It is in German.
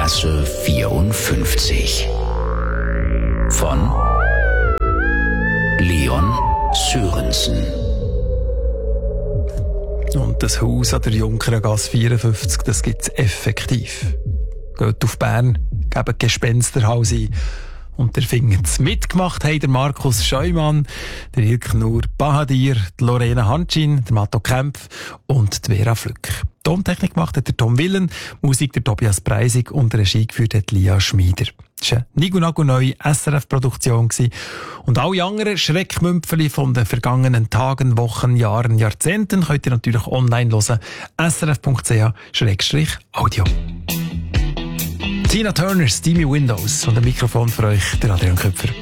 Gasse 54 von Leon Sørensen. Und das Haus an der Junkerengasse 54, das gibt es effektiv. Geht auf Bern, gebt Gespensterhaus ein. Und der findet mitgemacht haben der Markus Scheumann, der Ilknur Bahadir, die Lorena Hanschin, der Matto Kempf und die Vera Flück. Tontechnik gemacht hat der Tom Willen, Musik der Tobias Preisig und Regie geführt hat Lia Schmieder. Das war eine Nigu-Nagu-neue SRF-Produktion und alle anderen Schreckmümpfeli von den vergangenen Tagen, Wochen, Jahren, Jahrzehnten könnt ihr natürlich online hören. srf.ch/audio. Tina Turner, Steamy Windows und ein Mikrofon für euch, der Adrian Köpfer.